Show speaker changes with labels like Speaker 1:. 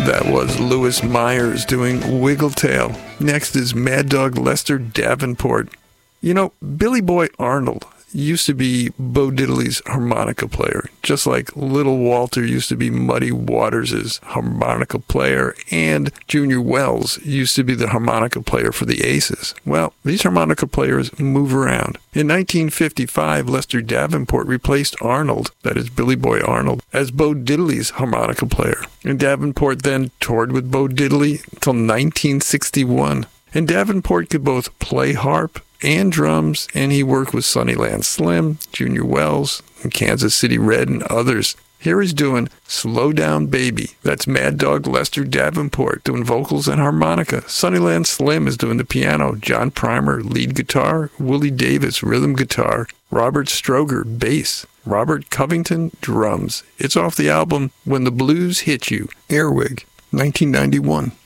Speaker 1: That was Louis Myers doing Wiggletail. Next is Mad Dog Lester Davenport. You know, Billy Boy Arnold used to be Bo Diddley's harmonica player, just like Little Walter used to be Muddy Waters' harmonica player, and Junior Wells used to be the harmonica player for the Aces. Well, these harmonica players move around. In 1955, Lester Davenport replaced Arnold, that is Billy Boy Arnold, as Bo Diddley's harmonica player. And Davenport then toured with Bo Diddley until 1961. And Davenport could both play harp and drums, and he worked with Sunnyland Slim, Junior Wells, and Kansas City Red, and others. Here he's doing Slow Down Baby. That's Mad Dog Lester Davenport doing vocals and harmonica. Sunnyland Slim is doing the piano. John Primer, lead guitar. Willie Davis, rhythm guitar. Robert Stroger, bass. Robert Covington, drums. It's off the album When the Blues Hit You, Earwig, 1991.